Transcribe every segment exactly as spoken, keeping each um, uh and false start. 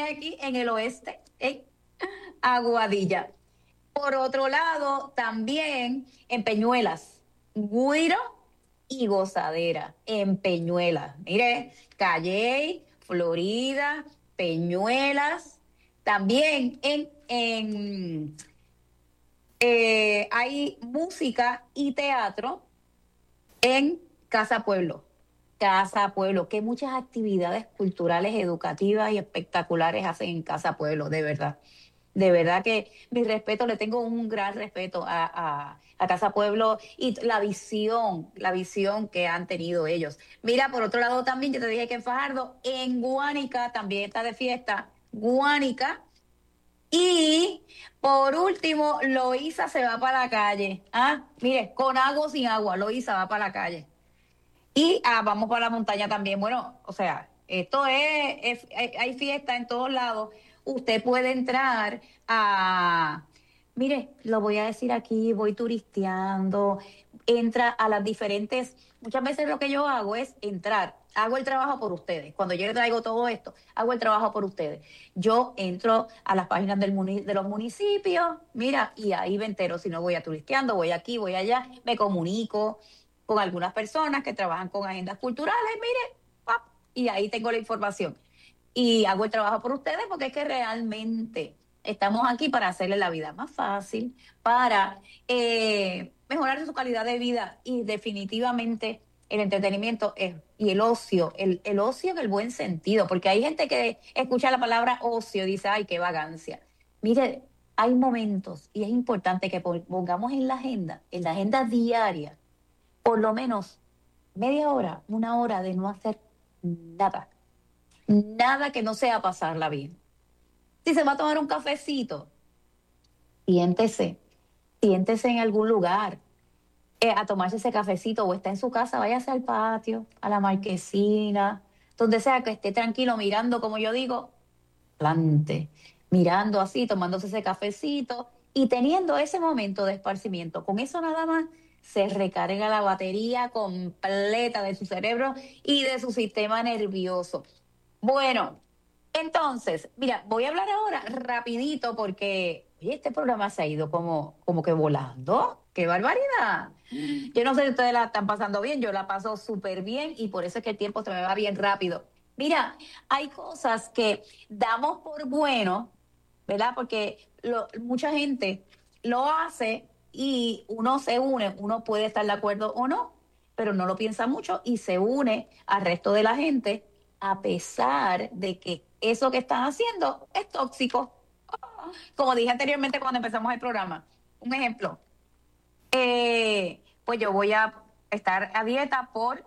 aquí en el oeste, en Aguadilla. Por otro lado, también en Peñuelas, Guiro y Gozadera, en Peñuelas. Mire, Calley, Florida, Peñuelas, también en, en eh, hay música y teatro en Casa Pueblo. Casa Pueblo, que muchas actividades culturales, educativas y espectaculares hacen en Casa Pueblo, de verdad. De verdad que mi respeto, le tengo un gran respeto a, a, a Casa Pueblo y la visión, la visión que han tenido ellos. Mira, por otro lado también, yo te dije que en Fajardo, en Guánica también está de fiesta, Guánica. Y por último, Loíza se va para la calle. Ah, mire, con agua o sin agua, Loíza va para la calle. Y ah, vamos para la montaña también. Bueno, o sea, esto es, es- hay hay fiesta en todos lados. Usted puede entrar a, mire, lo voy a decir aquí, voy turisteando, entra a las diferentes, muchas veces lo que yo hago es entrar, hago el trabajo por ustedes. Cuando yo le traigo todo esto, hago el trabajo por ustedes. Yo entro a las páginas del muni- de los municipios, mira, y ahí me entero si no voy a turisteando, voy aquí, voy allá, me comunico con algunas personas que trabajan con agendas culturales, mire, pap, y ahí tengo la información. Y hago el trabajo por ustedes porque es que realmente estamos aquí para hacerle la vida más fácil, para eh, mejorar su calidad de vida y definitivamente el entretenimiento es, y el ocio, el, el ocio en el buen sentido, porque hay gente que escucha la palabra ocio y dice, ay, qué vagancia. Mire, hay momentos y es importante que pongamos en la agenda, en la agenda diaria, por lo menos media hora, una hora de no hacer nada, nada que no sea pasarla bien. Si se va a tomar un cafecito, siéntese, siéntese en algún lugar eh, a tomarse ese cafecito o está en su casa, váyase al patio, a la marquesina, donde sea que esté tranquilo mirando, como yo digo, plante, mirando así, tomándose ese cafecito y teniendo ese momento de esparcimiento. Con eso nada más se recarga la batería completa de su cerebro y de su sistema nervioso. Bueno, entonces, mira, voy a hablar ahora rapidito porque, oye, este programa se ha ido como, como que volando. ¡Qué barbaridad! Yo no sé si ustedes la están pasando bien, yo la paso súper bien y por eso es que el tiempo se me va bien rápido. Mira, hay cosas que damos por bueno, ¿verdad? Porque lo- mucha gente lo hace y uno se une, uno puede estar de acuerdo o no, pero no lo piensa mucho y se une al resto de la gente a pesar de que eso que están haciendo es tóxico. Como dije anteriormente cuando empezamos el programa, un ejemplo, eh, pues yo voy a estar a dieta por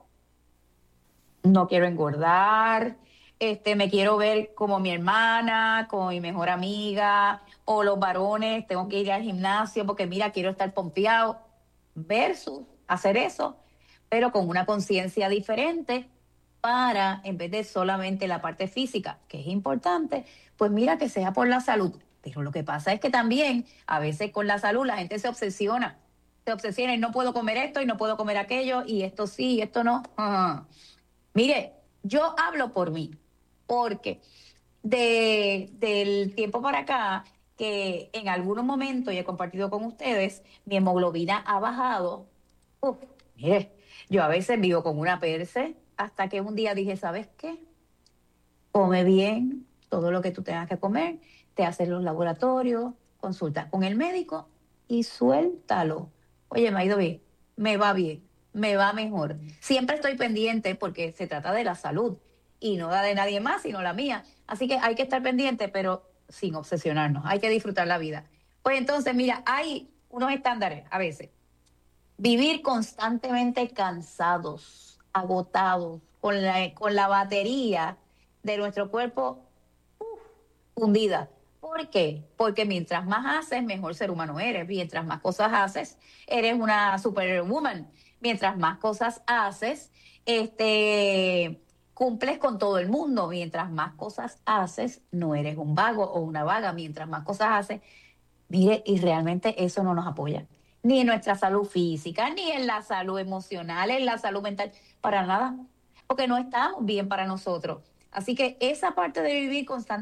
no quiero engordar, este, me quiero ver como mi hermana, como mi mejor amiga, o los varones, tengo que ir al gimnasio porque mira, quiero estar pompeado, versus hacer eso, pero con una conciencia diferente para, en vez de solamente la parte física, que es importante, pues mira que sea por la salud. Pero lo que pasa es que también a veces con la salud la gente se obsesiona, se obsesiona y no puedo comer esto y no puedo comer aquello y esto sí y esto no. Ajá. Mire, yo hablo por mí, porque de, del tiempo para acá, que en algunos momentos, y he compartido con ustedes, mi hemoglobina ha bajado. Uf, mire, yo a veces vivo con una perse, hasta que un día dije, ¿sabes qué? Come bien, todo lo que tú tengas que comer, te haces los laboratorios, consultas con el médico y suéltalo. Oye, me ha ido bien, me va bien, me va mejor. Siempre estoy pendiente porque se trata de la salud y no la de nadie más, sino la mía. Así que hay que estar pendiente, pero sin obsesionarnos, hay que disfrutar la vida. Pues entonces, mira, hay unos estándares a veces. Vivir constantemente cansados, agotados, con la, con la batería de nuestro cuerpo hundida. ¿Por qué? Porque mientras más haces, mejor ser humano eres. Mientras más cosas haces, eres una superwoman. Mientras más cosas haces, este, cumples con todo el mundo. Mientras más cosas haces, no eres un vago o una vaga. Mientras más cosas haces, mire, y realmente eso no nos apoya. Ni en nuestra salud física, ni en la salud emocional, en la salud mental, para nada. Porque no estamos bien para nosotros. Así que esa parte de vivir constantemente